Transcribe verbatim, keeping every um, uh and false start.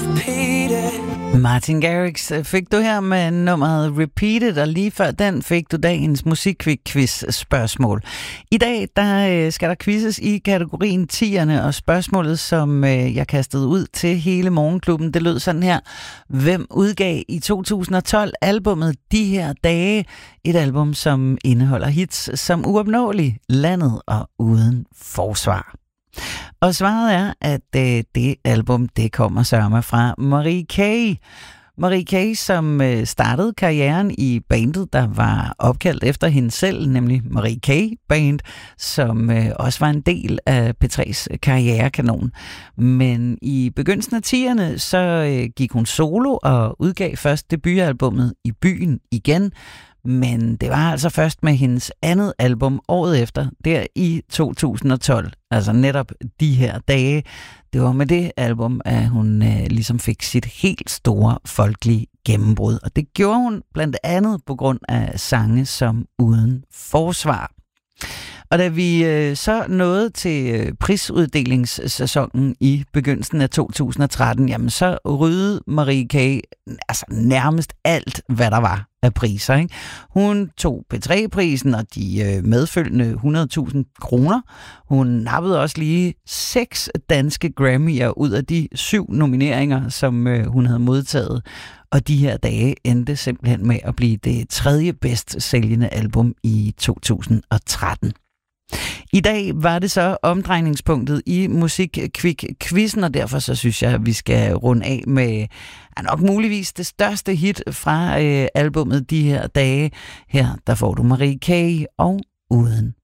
repeated. Martin Garrix fik du her med nummeret Repeated, og lige før den fik du dagens musikquiz-spørgsmål. I dag der skal der quizzes i kategorien tierne, og spørgsmålet, som jeg kastede ud til hele Morgenklubben, det lød sådan her. Hvem udgav i to tusind og tolv albummet De her dage? Et album, som indeholder hits som Uopnåelig, Landet og Uden forsvar. Og svaret er, at øh, det album, det kommer sørme fra Marie K. Marie K., som øh, startede karrieren i bandet, der var opkaldt efter hende selv, nemlig Marie K. Band, som øh, også var en del af P tre's karrierekanon. Men i begyndelsen af tierne, så øh, gik hun solo og udgav først debutalbummet I byen igen. Men det var altså først med hendes andet album året efter, der i to tusind og tolv, altså netop De her dage. Det var med det album, at hun øh, ligesom fik sit helt store folkelige gennembrud. Og det gjorde hun blandt andet på grund af sange som Uden forsvar. Og da vi øh, så nåede til øh, prisuddelingsssæsonen i begyndelsen af to tusind og tretten, jamen så ryddede Marie K. altså nærmest alt, hvad der var af priser. Ikke? Hun tog P tre-prisen og de øh, medfølgende hundrede tusind kroner. Hun nappede også lige seks danske Grammy'er ud af de syv nomineringer, som øh, hun havde modtaget. Og De her dage endte simpelthen med at blive det tredje bedst sælgende album i to tusind og tretten. I dag var det så omdrejningspunktet i Musikquiz-quizzen, og derfor så synes jeg, at vi skal runde af med ja, nok muligvis det største hit fra øh, albummet De her dage. Her der får du Marie K. og Uden